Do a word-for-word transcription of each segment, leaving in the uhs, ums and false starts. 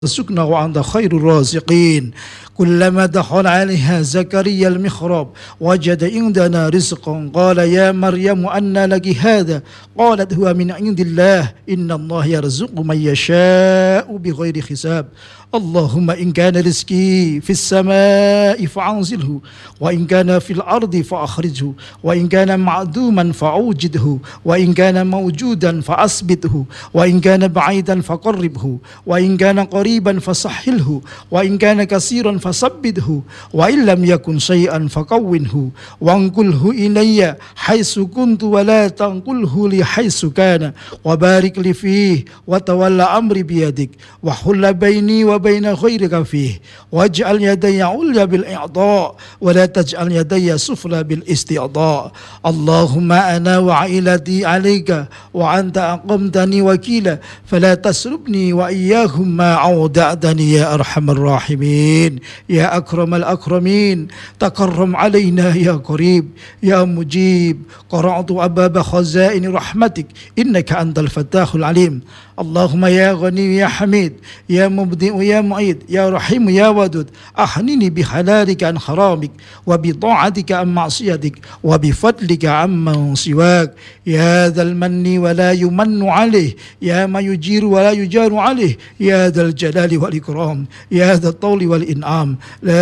رزقنا وأنت خير الرازقين. كلما دخل عليها زكريا المحراب وجد عندنا رزقا قال يا مريم أنى لك هذا قالت هو من عند الله إن الله يرزق من يشاء بغير حساب. اللهم إن كان رزقي في السماء فأنزله وإن كان في الأرض فأخرجه وإن كان معدوما فأوجده وإن كان موجودا فأثبته وإن كان بعيدا فقربه وإن كان قريبا فسهله وإن كان كثيرا فثبته وإن لم يكن شيئا فكونه وانقله إلي حيث كنت ولا تنقله لي حيث كان وبارك لي فيه وتولى أمري بيدك وحل بيني وبين غيرك فيه واجعل يدي عليا بالإعطاء ولا تجعل يدي سفلى بالاستعطاء. اللهم أنا وعائلتي عليك وأنت أقمتني وكيلا فلا تسلبني وإياهم ما أودعتني يا أرحم الراحمين يا أكرم الأكرمين. تكرم علينا يا قريب يا مجيب. قرأت أبواب خزائن رحمتك إنك أنت الفتاح العليم. اللهم يا غني يا حميد يا مبدئ يا معيد يا رحيم يا ودود أحنني بحلالك عن حرامك وبطاعتك عن معصيتك وبفضلك عمن سواك يا ذا المن ولا يمن عليه يا من يجير ولا يجار عليه يا ذا الجلال والإكرام يا ذا الطول والإنعام.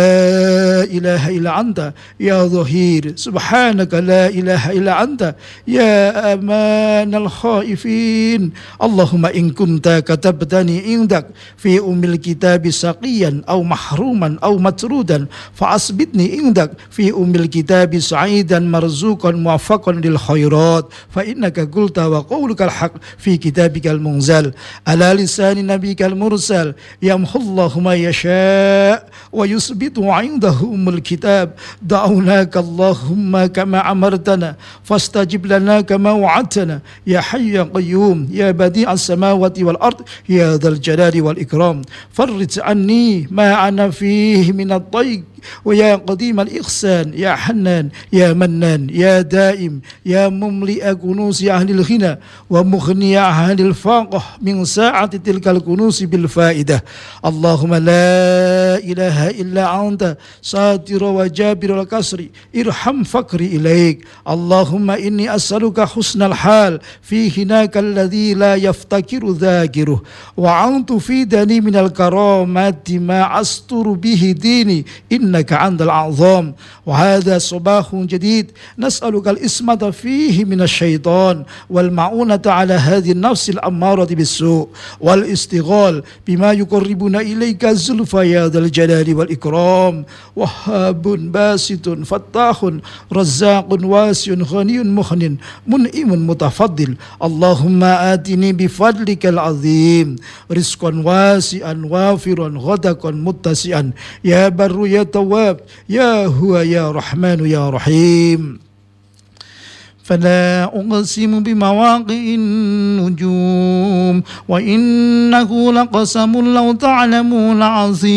لا إله إلا أنت يا ظهير سبحانك لا إله إلا أنت يا أمان الخائفين. اللهم إن كنت كتبتني عندك في أم الكتاب سقيا أو محروما أو مطرودا فأثبتني عندك في أم الكتاب سعيدا مرزوقا موفقا للخيرات فإنك قلت وقولك الحق في كتابك المنزل على لسان نبيك المرسل يمحو الله ما يشاء ويثبت عنده أم الكتاب. دعوناك اللهم كما أمرتنا فاستجب لنا كما وعدتنا يا حي يا قيوم يا بديع السماوات والأرض يا ذا الجلال والإكرام. فرج عني ما أنا فيه من الضيق ويا قديم الإحسان يا حنان يا منان يا دائم يا مملئ كنوز أهل الغنى ومغني أهل الفاقة من ساعة تلك الكنوز بالفائدة. اللهم لا إله إلا أنت ساتر وجابر الكسر ارحم فقري إليك. اللهم إني أسألك حسن الحال في هناك الذي لا يفتكر ذاكره وأن تفيدني من الكرامات ما أستر به ديني إنك أنت الأعظم. وهذا صباح جديد نسألك الإسمة فيه من الشيطان والمعونة على هذه النفس الأمارة بالسوء والاستغلال بما يقربنا إليك الزلفى يا ذا الجلال والإكرام. وهاب باسط فتاح رزاق واسع غني مغن منعم متفضل. اللهم آتني بفضلك العظيم رزقا واسعا وافرا غدقا متسعا يا بر يا تواب يا هو يا رحمن يا رحيم. فلا أقسم بمواقع النجوم وإنه لقسم لو تعلمون عظيم.